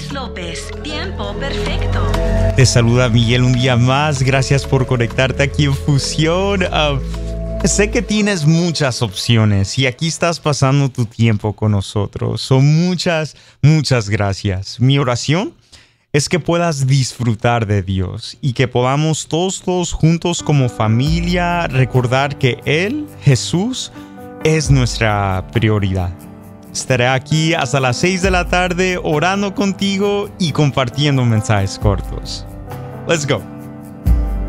Carlos López, tiempo perfecto. Te saluda Miguel un día más. Gracias por conectarte aquí en Fusión. Sé que tienes muchas opciones y aquí estás pasando tu tiempo con nosotros. Son muchas gracias. Mi oración es que puedas disfrutar de Dios y que podamos todos juntos como familia recordar que Él, Jesús, es nuestra prioridad. Estaré aquí hasta las 6 de la tarde orando contigo y compartiendo mensajes cortos. Let's go.